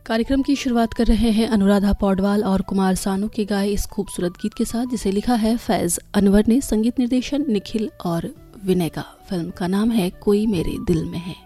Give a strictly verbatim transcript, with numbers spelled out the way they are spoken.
कार्यक्रम की शुरुआत कर रहे हैं अनुराधा पौडवाल और कुमार सानू के गाए इस खूबसूरत गीत के साथ, जिसे लिखा है फैज अनवर ने। संगीत निर्देशन निखिल और विनय का। फिल्म का नाम है कोई मेरे दिल में है।